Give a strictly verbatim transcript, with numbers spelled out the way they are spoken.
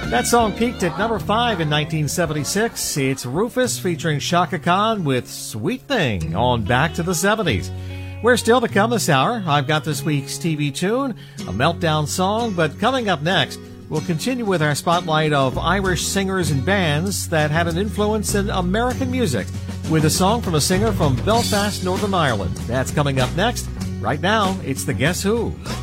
That song peaked at number five in nineteen seventy-six. It's Rufus featuring Chaka Khan with Sweet Thing on Back to the seventies. We're still to come this hour. I've got this week's T V tune, a meltdown song, but coming up next, we'll continue with our spotlight of Irish singers and bands that had an influence in American music with a song from a singer from Belfast, Northern Ireland. That's coming up next. Right now, it's the Guess Who.